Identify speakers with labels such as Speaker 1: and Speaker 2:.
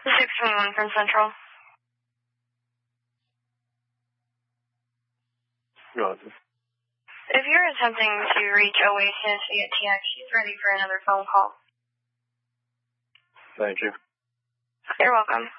Speaker 1: 621 from Central.
Speaker 2: Roger.
Speaker 1: If you're attempting to reach Oasis via TX, she's ready for another phone call.
Speaker 2: Thank you.
Speaker 1: You're welcome.